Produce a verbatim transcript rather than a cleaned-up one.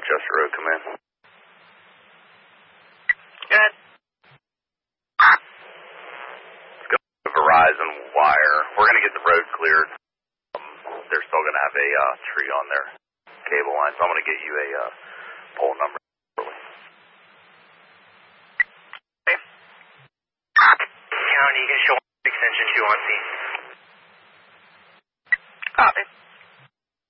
Rochester Road, come in. Good. Let's go to Verizon wire. We're going to get the road cleared. Um, they're still going to have a uh, tree on their cable line, so I'm going to get you a uh, pole number.